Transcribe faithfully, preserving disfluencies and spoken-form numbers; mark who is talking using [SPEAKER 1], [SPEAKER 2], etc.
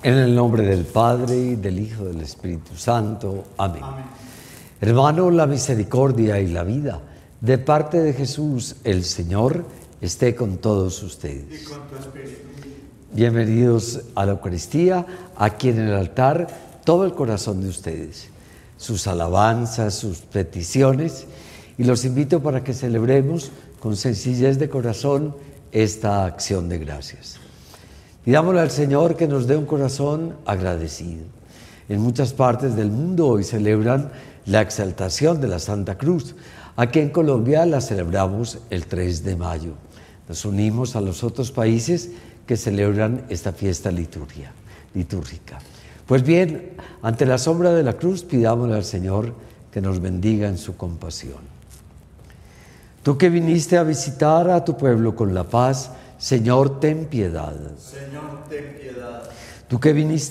[SPEAKER 1] En el nombre del Padre, y del Hijo, y del Espíritu Santo. Amén.
[SPEAKER 2] Amén.
[SPEAKER 1] Hermano, la misericordia y la vida de parte de Jesús, el Señor, esté con todos ustedes.
[SPEAKER 2] Y con tu espíritu.
[SPEAKER 1] Bienvenidos a la Eucaristía, aquí en el altar, todo el corazón de ustedes, sus alabanzas, sus peticiones, y los invito para que celebremos con sencillez de corazón esta acción de gracias. Pidámosle al Señor que nos dé un corazón agradecido. En muchas partes del mundo hoy celebran la exaltación de la Santa Cruz. Aquí en Colombia la celebramos el tres de mayo. Nos unimos a los otros países que celebran esta fiesta liturgia, litúrgica. Pues bien, ante la sombra de la cruz, pidámosle al Señor que nos bendiga en su compasión. Tú que viniste a visitar a tu pueblo con la paz, Señor, ten piedad.
[SPEAKER 2] Señor, ten piedad.
[SPEAKER 1] Tú que viniste